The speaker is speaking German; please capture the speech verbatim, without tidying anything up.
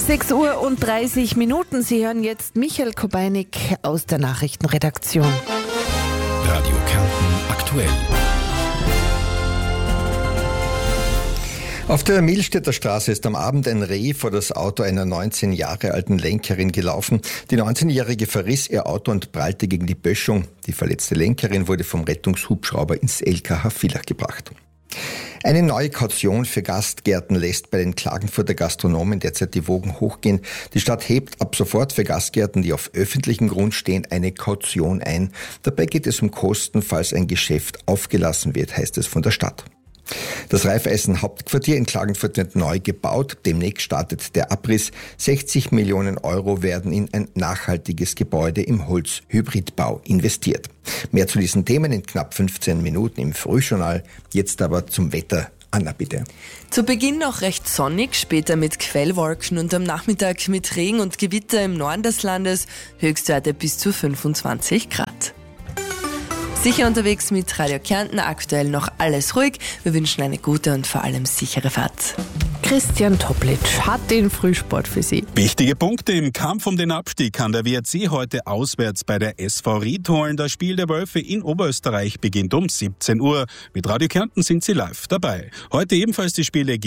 sechs Uhr und dreißig Minuten. Sie hören jetzt Michael Kobeinig aus der Nachrichtenredaktion. Radio Kärnten aktuell. Auf der Milstädter Straße ist am Abend ein Reh vor das Auto einer neunzehn Jahre alten Lenkerin gelaufen. Die neunzehnjährige verriss ihr Auto und prallte gegen die Böschung. Die verletzte Lenkerin wurde vom Rettungshubschrauber ins L K H Villach gebracht. Eine neue Kaution für Gastgärten lässt bei den Klagenfurter Gastronomen derzeit die Wogen hochgehen. Die Stadt hebt ab sofort für Gastgärten, die auf öffentlichem Grund stehen, eine Kaution ein. Dabei geht es um Kosten, falls ein Geschäft aufgelassen wird, heißt es von der Stadt. Das Raiffeisen-Hauptquartier in Klagenfurt wird neu gebaut. Demnächst startet der Abriss. sechzig Millionen Euro werden in ein nachhaltiges Gebäude im Holzhybridbau investiert. Mehr zu diesen Themen in knapp fünfzehn Minuten im Frühjournal. Jetzt aber zum Wetter. Anna, bitte. Zu Beginn noch recht sonnig, später mit Quellwolken und am Nachmittag mit Regen und Gewitter im Norden des Landes. Höchstwerte bis zu fünfundzwanzig Grad. Sicher unterwegs mit Radio Kärnten, aktuell noch alles ruhig. Wir wünschen eine gute und vor allem sichere Fahrt. Christian Toplitsch hat den Frühsport für Sie. Wichtige Punkte im Kampf um den Abstieg kann der W R C heute auswärts bei der S V Ried holen. Das Spiel der Wölfe in Oberösterreich beginnt um siebzehn Uhr. Mit Radio Kärnten sind Sie live dabei. Heute ebenfalls die Spiele